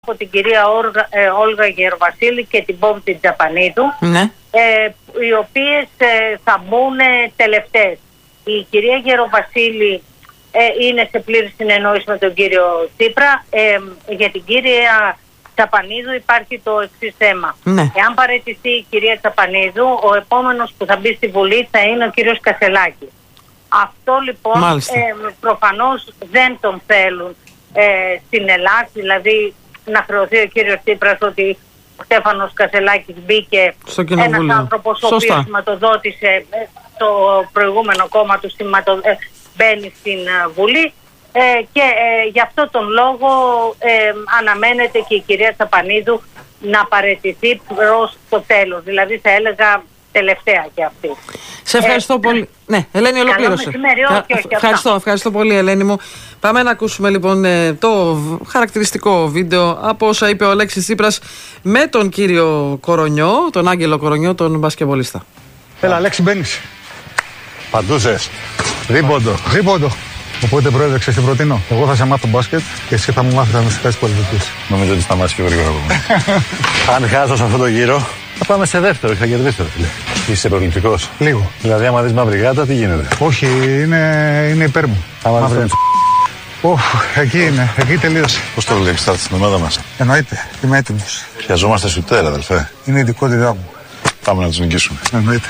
από την κυρία Όλγα Γεροβασίλη και την Πόμπτη Τζαπανίδου, ναι. Οι οποίες θα μπουν τελευταίες. Η κυρία Γεροβασίλη είναι σε πλήρη συνεννόηση με τον κύριο Τσίπρα. Για την κυρία Τσαπανίδου υπάρχει το εξής θέμα. Ναι. Εάν παραιτηθεί η κυρία Τσαπανίδου, ο επόμενος που θα μπει στη Βουλή θα είναι ο κύριος Κασελάκης. Αυτό λοιπόν προφανώς δεν τον θέλουν στην Ελλάδα, δηλαδή να χρεωθεί ο κύριος Τσίπρας ότι ο Στέφανος Κασελάκης μπήκε, ένας άνθρωπος ο οποίος σηματοδότησε το προηγούμενο κόμμα του, μπαίνει στην Βουλή, και γι' αυτό τον λόγο αναμένεται και η κυρία Τσαπανίδου να παραιτηθεί προς το τέλος, δηλαδή θα έλεγα τελευταία και αυτή. Σε ευχαριστώ πολύ. Ναι, Ελένη, ολοκλήρωσε. Ευχαριστώ πολύ, Ελένη μου. Πάμε να ακούσουμε λοιπόν το χαρακτηριστικό βίντεο από όσα είπε ο Αλέξης Τσίπρας με τον κύριο Κορονιό, τον Άγγελο Κορονιό, τον μπασκετμπολίστα. Έλα, Αλέξη, μπαίνεις. Παντούσες. Δίποντο. Οπότε, πρόεδρε, ξέρεις τι προτείνω. Εγώ θα σε μάθω μπάσκετ και εσύ θα μου μάθεις να μυστικές πολιτικής. Νομίζω ότι σταμάτησε πιο γρήγορα από μένα. Αν χάσω σε αυτό το γύρο, θα πάμε σε δεύτερο, θα κερδίσω. Είσαι προληπτικός. Λίγο. Δηλαδή, άμα δεις μαύρη γάτα, τι γίνεται? Όχι, είναι υπέρ μου. Άμα δεις. Εκεί είναι, εκεί τελείωσε. Πώς το βλέπεις, θα έρθει στην ομάδα μας? Εννοείται, είμαι έτοιμος. Χρειαζόμαστε σουτέρα, αδελφέ. Είναι η ειδικότητά μου. Πάμε να τους νικήσουμε. Εννοείται.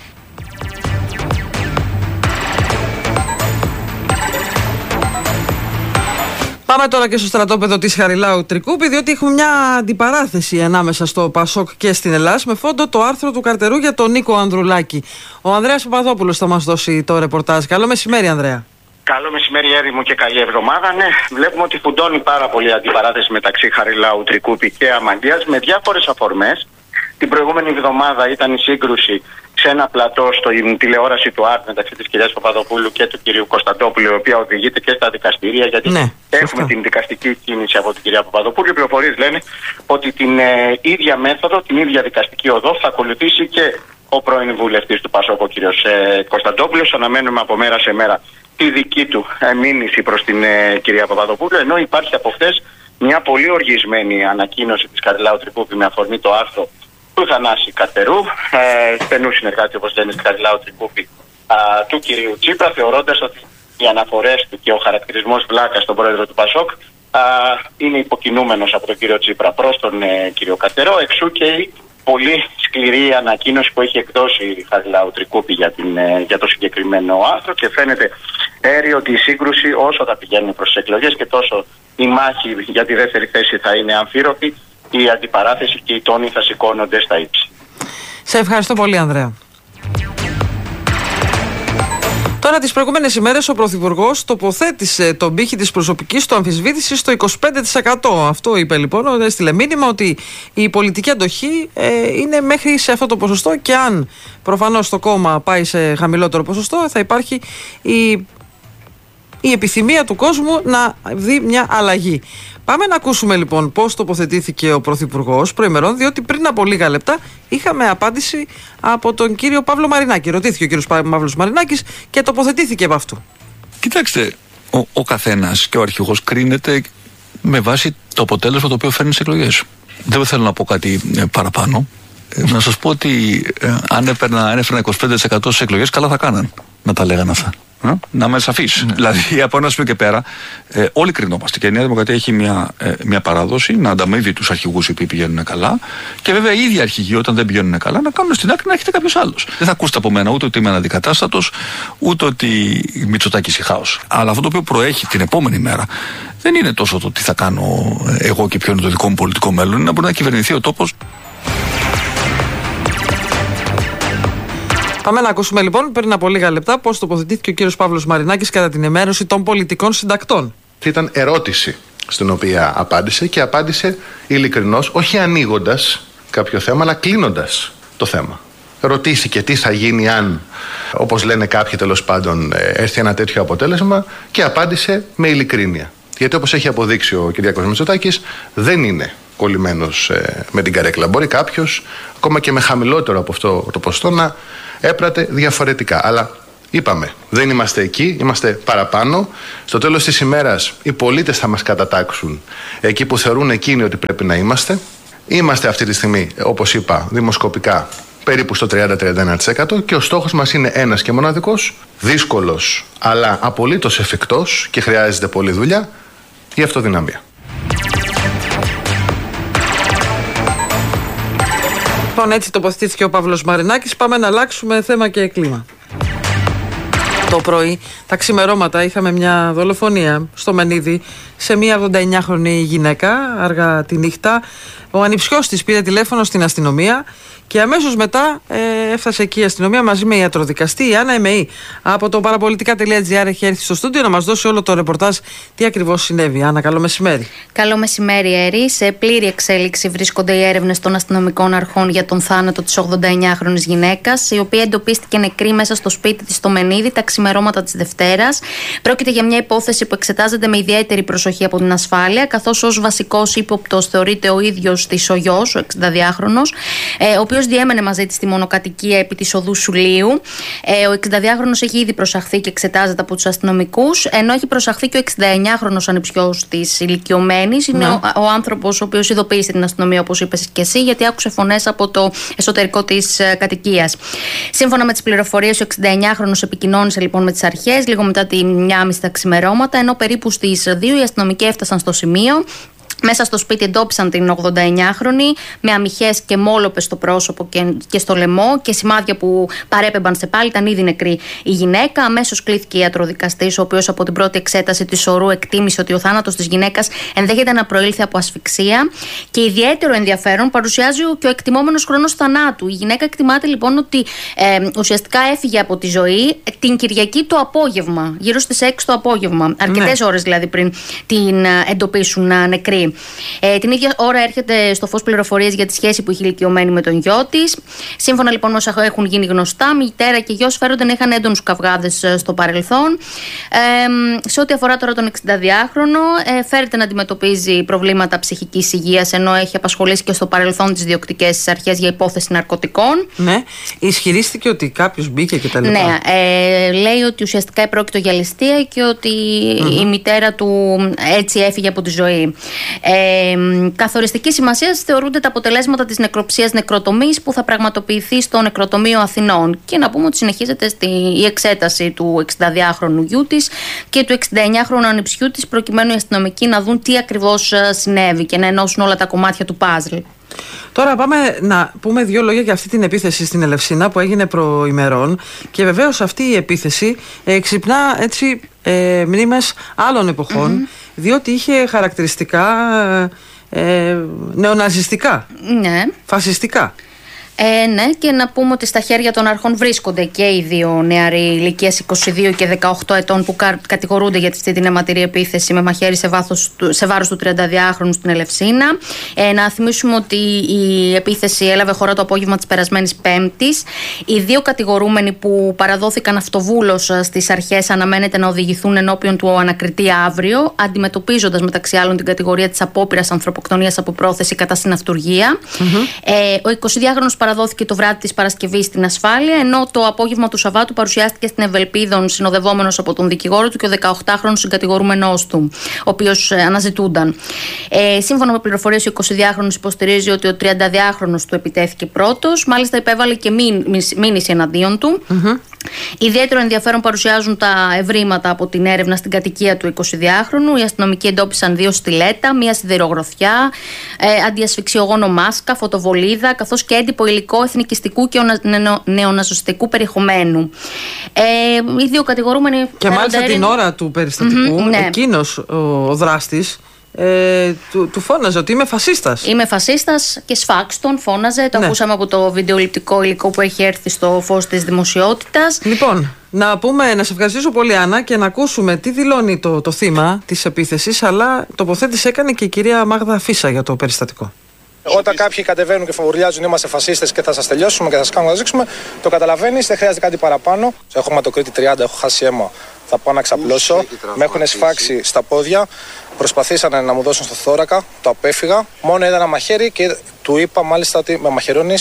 Πάμε τώρα και στο στρατόπεδο της Χαριλάου Τρικούπη, διότι έχουμε μια αντιπαράθεση ανάμεσα στο Πασόκ και στην Ελλάδα με φόντο το άρθρο του Καρτερού για τον Νίκο Ανδρουλάκη. Ο Ανδρέας Παπαδόπουλος θα μας δώσει το ρεπορτάζ. Καλό μεσημέρι, Ανδρέα. Καλό μεσημέρι, έρημο, και καλή εβδομάδα. Ναι, βλέπουμε ότι φουντώνει πάρα πολύ η αντιπαράθεση μεταξύ Χαριλάου Τρικούπη και Αμαντίας με διάφορες αφορμές. Την προηγούμενη εβδομάδα ήταν η σύγκρουση σε ένα πλατό στην τηλεόραση του ΑΡΤ μεταξύ της κυρίας Παπαδοπούλου και του κυρίου Κωνσταντόπουλου, η οποία οδηγείται και στα δικαστήρια, γιατί έχουμε την δικαστική κίνηση από την κυρία Παπαδοπούλου. Οι πληροφορίες λένε ότι την ίδια μέθοδο, την ίδια δικαστική οδό θα ακολουθήσει και ο πρώην βουλευτής του ΠΑΣΟΚ, ο κύριος Κωνσταντόπουλος. Αναμένουμε από μέρα σε μέρα τη δική του μήνυση προς την κυρία Παπαδοπούλου, ενώ υπάρχει από χθες μια πολύ οργισμένη ανακοίνωση της Χαριλάου Τρικούπη με αφορμή το άρθρο του Θανάση Καρτερού, στενού συνεργάτη, όπως λένε, στη Χαριλάου Τρικούπη, του κυρίου Τσίπρα, θεωρώντας ότι οι αναφορές του και ο χαρακτηρισμός βλάκα στον πρόεδρο του ΠΑΣΟΚ είναι υποκινούμενος από τον κύριο Τσίπρα προς τον κύριο Καρτερό. Εξού και η πολύ σκληρή ανακοίνωση που έχει εκδώσει η Χαριλάου Τρικούπη για το συγκεκριμένο άρθρο, και φαίνεται έρει ότι η σύγκρουση, όσο θα πηγαίνουν προς τις εκλογές και τόσο η μάχη για τη δεύτερη θέση θα είναι αμφίροπη, η αντιπαράθεση και οι τόνοι θα σηκώνονται στα ύψη. Σε ευχαριστώ πολύ, Ανδρέα. Τώρα, τις προηγούμενες ημέρες ο Πρωθυπουργός τοποθέτησε τον πύχη της προσωπικής του αμφισβήτησης στο 25%. Αυτό είπε λοιπόν, έστειλε μήνυμα ότι η πολιτική αντοχή είναι μέχρι σε αυτό το ποσοστό, και αν προφανώς το κόμμα πάει σε χαμηλότερο ποσοστό θα υπάρχει η επιθυμία του κόσμου να δει μια αλλαγή. Πάμε να ακούσουμε λοιπόν πώς τοποθετήθηκε ο Πρωθυπουργός προημερών, διότι πριν από λίγα λεπτά είχαμε απάντηση από τον κύριο Παύλο Μαρινάκη. Ρωτήθηκε ο κύριος Παύλος Μαρινάκης και τοποθετήθηκε από αυτού. Κοιτάξτε, ο καθένας και ο αρχηγός κρίνεται με βάση το αποτέλεσμα το οποίο φέρνει στις εκλογές. Δεν θέλω να πω κάτι παραπάνω. Να σας πω ότι αν έφερνα 25% στις εκλογές, καλά θα κάναν να τα λέγανε αυτά. Να είμαι σαφής. Δηλαδή, από ένα σημείο και πέρα, όλοι κρινόμαστε. Και η Νέα Δημοκρατία έχει μια παράδοση να ανταμείβει τους αρχηγούς οι οποίοι πηγαίνουν καλά. Και βέβαια, οι ίδιοι αρχηγοί, όταν δεν πηγαίνουν καλά, να κάνουν στην άκρη να έχετε κάποιος άλλος. Δεν θα ακούσετε από μένα ούτε ότι είμαι αναντικατάστατος, ούτε ότι Μητσοτάκης ή χάος. Αλλά αυτό το οποίο προέχει την επόμενη μέρα δεν είναι τόσο το τι θα κάνω εγώ και ποιο είναι το δικό μου πολιτικό μέλλον, είναι να μπορεί να κυβερνηθεί ο τόπος. Πάμε να ακούσουμε λοιπόν πριν από λίγα λεπτά πώς τοποθετήθηκε ο κύριος Παύλος Μαρινάκης κατά την ενημέρωση των πολιτικών συντακτών. Ήταν ερώτηση στην οποία απάντησε, και απάντησε ειλικρινώς, όχι ανοίγοντας κάποιο θέμα, αλλά κλείνοντας το θέμα. Ρωτήθηκε τι θα γίνει αν, όπως λένε κάποιοι τέλος πάντων, έρθει ένα τέτοιο αποτέλεσμα, και απάντησε με ειλικρίνεια. Γιατί όπως έχει αποδείξει ο κ. Μητσοτάκης, δεν είναι κολλημένος με την καρέκλα. Μπορεί κάποιος, ακόμα και με χαμηλότερο από αυτό το ποσοστό, να έπρατε διαφορετικά. Αλλά Είπαμε, δεν είμαστε εκεί, είμαστε παραπάνω. Στο τέλος της ημέρας οι πολίτες θα μας κατατάξουν εκεί που θεωρούν εκείνοι ότι πρέπει να είμαστε. Είμαστε αυτή τη στιγμή, όπως είπα, δημοσκοπικά περίπου στο 30-31% και ο στόχος μας είναι ένας και μοναδικός, δύσκολος αλλά απολύτως εφικτός και χρειάζεται πολλή δουλειά, η αυτοδυναμία. Λοιπόν, έτσι τοποθετήθηκε ο Παύλος Μαρινάκης. Πάμε να αλλάξουμε θέμα και κλίμα. Το πρωί, τα ξημερώματα, είχαμε μια δολοφονία στο Μενίδη σε μια 89χρονη γυναίκα, αργά τη νύχτα. Ο ανιψιός της πήρε τηλέφωνο στην αστυνομία και αμέσως μετά έφτασε εκεί η αστυνομία μαζί με ιατροδικαστή. Η Άννα Εμεή από το παραπολιτικά.gr έχει έρθει στο στούντιο να μας δώσει όλο το ρεπορτάζ τι ακριβώς συνέβη. Άννα, καλό μεσημέρι. Καλό μεσημέρι, Έρη. Σε πλήρη εξέλιξη βρίσκονται οι έρευνες των αστυνομικών αρχών για τον θάνατο της 89χρονης γυναίκας, η οποία εντοπίστηκε νεκρή μέσα στο σπίτι της στο Μενίδη τα ξημερώματα της Δευτέρας. Πρόκειται για μια υπόθεση που εξετάζεται με ιδιαίτερη προσοχή από την ασφάλεια, καθώς ως βασικός ύποπτος θεωρείται ο ίδιος της ο γιος, ο 62χρονος, ο οποίος διέμενε μαζί της στη μονοκατοικία επί της οδού Σουλίου. Ο 62χρονος έχει ήδη προσαχθεί και εξετάζεται από τους αστυνομικούς, ενώ έχει προσαχθεί και ο 69χρονος ανιψιός της ηλικιωμένης. Είναι ο άνθρωπος ο οποίος ειδοποίησε την αστυνομία, όπως είπες και εσύ, γιατί άκουσε φωνές από το εσωτερικό της κατοικίας. Σύμφωνα με τις πληροφορίες, ο 69χρονος επικοινώνησε λοιπόν με τις αρχές λίγο μετά τη 1:30 τα ξημερώματα, ενώ περίπου στις 2 οι αστυνομικοί έφτασαν στο σημείο. Μέσα στο σπίτι εντόπισαν την 89χρονη με αμυχές και μόλοπες στο πρόσωπο και στο λαιμό και σημάδια που παρέπεμπαν σε πάλι. Ήταν ήδη νεκρή η γυναίκα. Αμέσως κλήθηκε ιατροδικαστής, ο οποίος από την πρώτη εξέταση της ορού εκτίμησε ότι ο θάνατος της γυναίκας ενδέχεται να προήλθε από ασφυξία. Και ιδιαίτερο ενδιαφέρον παρουσιάζει και ο εκτιμόμενος χρόνος θανάτου. Η γυναίκα εκτιμάται λοιπόν ότι ουσιαστικά έφυγε από τη ζωή την Κυριακή το απόγευμα, γύρω στις 6 το απόγευμα. Αρκετές ώρες δηλαδή πριν την εντοπίσουν νεκρή. Την ίδια ώρα έρχεται στο φως πληροφορίες για τη σχέση που είχε ηλικιωμένη με τον γιο της. Σύμφωνα λοιπόν με όσα έχουν γίνει γνωστά, μητέρα και γιος φέρονται να είχαν έντονους καυγάδες στο παρελθόν. Σε ό,τι αφορά τώρα τον 62χρονο, φέρεται να αντιμετωπίζει προβλήματα ψυχικής υγείας, ενώ έχει απασχολήσει και στο παρελθόν τις διοκτικές αρχές για υπόθεση ναρκωτικών. Ναι, ισχυρίστηκε ότι κάποιος μπήκε και τα λοιπά. Ναι, λέει ότι ουσιαστικά πρόκειται για ληστεία και ότι η μητέρα του έτσι έφυγε από τη ζωή. Καθοριστική σημασία θεωρούνται τα αποτελέσματα της νεκροψίας νεκροτομής που θα πραγματοποιηθεί στο Νεκροτομείο Αθηνών. Και να πούμε ότι συνεχίζεται η εξέταση του 62χρονου γιού της και του 69χρονου ανιψιού της, προκειμένου οι αστυνομικοί να δουν τι ακριβώς συνέβη και να ενώσουν όλα τα κομμάτια του παζλ. Τώρα πάμε να πούμε δύο λόγια για αυτή την επίθεση στην Ελευσίνα που έγινε προημερών, και βεβαίως αυτή η επίθεση ξυπνά έτσι μνήμες άλλων εποχών, διότι είχε χαρακτηριστικά νεοναζιστικά, φασιστικά. Ναι, και να πούμε ότι στα χέρια των αρχών βρίσκονται και οι δύο νεαροί ηλικίας 22 και 18 ετών που κατηγορούνται για αυτή την αιματηρή επίθεση με μαχαίρι σε βάρος του 32χρονου στην Ελευσίνα. Να θυμίσουμε ότι η επίθεση έλαβε χώρα το απόγευμα της περασμένης Πέμπτης. Οι δύο κατηγορούμενοι που παραδόθηκαν αυτοβούλως στις αρχές αναμένεται να οδηγηθούν ενώπιον του ανακριτή αύριο, αντιμετωπίζοντας μεταξύ άλλων την κατηγορία της απόπειρας ανθρωποκτονίας από πρόθεση κατά συναυτουργία. Ο 22χρονος παραδόθηκε το βράδυ της Παρασκευής στην ασφάλεια, ενώ το απόγευμα του Σαββάτου παρουσιάστηκε στην Ευελπίδων συνοδευόμενος από τον δικηγόρο του και ο 18χρονος συγκατηγορούμενός του, ο οποίος αναζητούνταν. Σύμφωνα με πληροφορίες, ο 22χρονος υποστηρίζει ότι ο 32χρονος του επιτέθηκε πρώτος, μάλιστα υπέβαλε και μήνυση εναντίον του. Ιδιαίτερο ενδιαφέρον παρουσιάζουν τα ευρήματα από την έρευνα στην κατοικία του 22χρονου. Οι αστυνομικοί εντόπισαν 2 στιλέτα, μία σιδηρογροθιά, αντιασφυξιογόνο μάσκα, φωτοβολίδα, καθώς και έντυπο υλικό εθνικιστικού και νεοναζιστικού περιεχομένου. Οι δύο κατηγορούμενοι. Και μάλιστα την ώρα του περιστατικού, εκείνος ο δράστης του φώναζε ότι είμαι φασίστας. Είμαι φασίστας και σφάξτον φώναζε. Το ακούσαμε από το βιντεοληπτικό υλικό που έχει έρθει στο φως της δημοσιότητας. Λοιπόν, να σε ευχαριστήσω πολύ, Άννα, και να ακούσουμε τι δηλώνει το θύμα της επίθεσης, αλλά τοποθέτηση έκανε και η κυρία Μάγδα Φίσα για το περιστατικό. Όταν κάποιοι κατεβαίνουν και φαβουριάζουν είμαστε φασίστες και θα σας τελειώσουμε και θα σας κάνουμε να δείξουμε, το καταλαβαίνεις, δεν χρειάζεται κάτι παραπάνω. Έχω αιματοκρίτη 30, έχω χάσει αίμα. Θα πάω να ξαπλώσω. Με έχουν σφάξει στα πόδια. Προσπαθήσανε να μου δώσουν στο θώρακα. Το απέφυγα. Μόνο είδα ένα μαχαίρι και του είπα μάλιστα ότι με μαχαιρώνεις,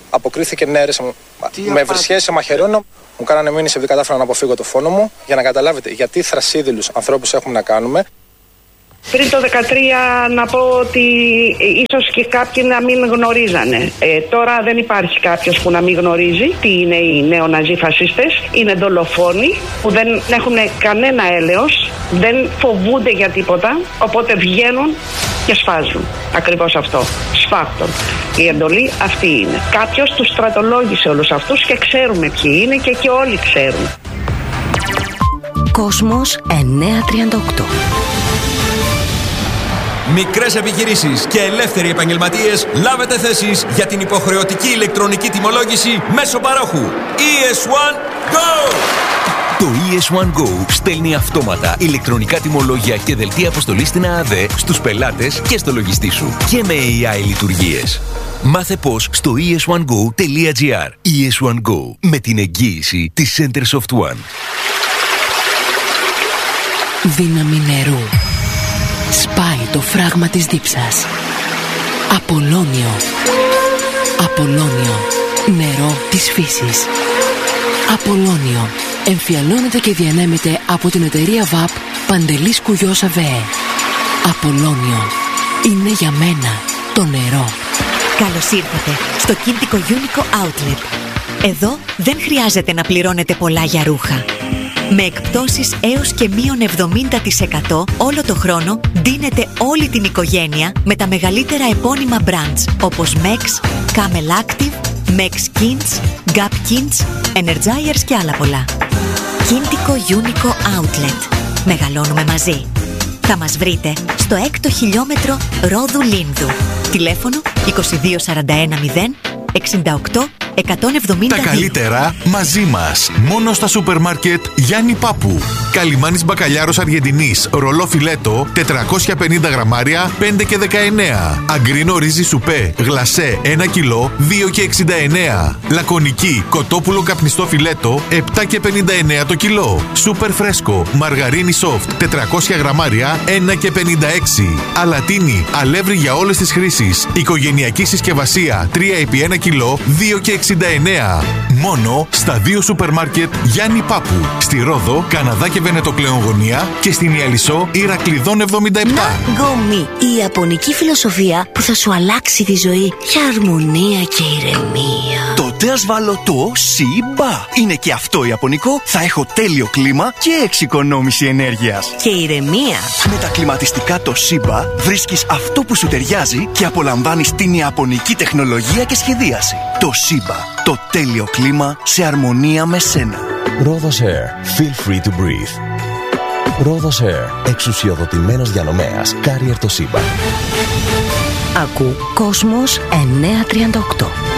αποκρίθηκε ναι, με βρισχές, σε μαχαιρώνω. Μου κάνανε μήνυση επειδή κατάφερα να αποφύγω το φόνο μου. Για να καταλάβετε γιατί θρασίδηλους ανθρώπους έχουμε να κάνουμε. Πριν το 2013 να πω ότι ίσως και κάποιοι να μην γνωρίζανε. Τώρα δεν υπάρχει κάποιος που να μην γνωρίζει τι είναι οι νεοναζί φασίστες. Είναι δολοφόνοι που δεν έχουν κανένα έλεος, δεν φοβούνται για τίποτα, οπότε βγαίνουν και σφάζουν. Ακριβώς αυτό. Σφάχτων. Η εντολή αυτή είναι. Κάποιος τους στρατολόγησε όλους αυτούς και ξέρουμε ποιοι είναι και όλοι ξέρουν. Κόσμος 938. Μικρές επιχειρήσεις και ελεύθεροι επαγγελματίες, λάβετε θέσεις για την υποχρεωτική ηλεκτρονική τιμολόγηση μέσω παρόχου. ES1 Go! Το ES1 Go στέλνει αυτόματα ηλεκτρονικά τιμολόγια και δελτία αποστολής στην ΑΑΔ στους πελάτες και στο λογιστή σου και με AI λειτουργίες. Μάθε πώς στο es1go.gr. ES1 Go, με την εγγύηση της Centersoft One. Δύναμη νερού. Σπάει το φράγμα της δίψας. Απολώνιο. Απολώνιο. Νερό της φύσης. Απολώνιο. Εμφιαλώνεται και διανέμεται από την εταιρεία ΒΑΠ Παντελής Κουγιός ΑΒΕ. Απολώνιο. Είναι για μένα το νερό. Καλώς ήρθατε στο Κίντικο Unico Outlet. Εδώ δεν χρειάζεται να πληρώνετε πολλά για ρούχα. Με εκπτώσεις έως και μείον 70% όλο το χρόνο ντύνετε όλη την οικογένεια με τα μεγαλύτερα επώνυμα brands όπως Mex, Camel Active, Mex Kins, Gap Kins, Energizers και άλλα πολλά. Κίντικο Unico Outlet. Μεγαλώνουμε μαζί. Θα μας βρείτε στο 6ο χιλιόμετρο Ρόδου Λίνδου. Τηλέφωνο 22410 68 172. Τα καλύτερα μαζί μας. Μόνο στα σούπερ μάρκετ Γιάννη Πάπου. Καλιμάνης μπακαλιάρος Αργεντινής, ρολό φιλέτο, 450 γραμμάρια, 5 και 19. Αγκρίνο ρύζι σουπέ, γλασέ, 1 κιλό, 2 και 69. Λακωνική, κοτόπουλο καπνιστό φιλέτο, 7 και 59 το κιλό. Σούπερ φρέσκο, μαργαρίνι soft, 400 γραμμάρια, 1 και 56. Αλατίνι, αλεύρι για όλες τις χρήσεις. Οικογενειακή συσκευασία, 3 επί 1 κιλό, 2 και 69. Μόνο στα 2 σούπερ μάρκετ Γιάννη Πάπου. Στη Ρόδο, Καναδά και Βενετοκλέον γωνία και στην Ιαλισσό Ηρακλειδών 77. Γκόμι, η ιαπωνική φιλοσοφία που θα σου αλλάξει τη ζωή για αρμονία και ηρεμία. Τότε ας βάλω το ΣΥΜΠΑ. Είναι και αυτό ιαπωνικό, θα έχω τέλειο κλίμα και εξοικονόμηση ενέργειας. Και ηρεμία. Με τα κλιματιστικά το ΣΥΜΠΑ βρίσκεις αυτό που σου ταιριάζει και απολαμβάνεις την ιαπωνική τεχνολογία και σχεδίαση. Το ΣΥΜΠΑ. Το τέλειο κλίμα σε αρμονία με σένα. Rhodos Air. Feel free to breathe. Rhodos Air. Εξουσιοδοτημένος διανομέας. Carrier το ΣΥΜΠΑ. Ακού Κόσμος 938.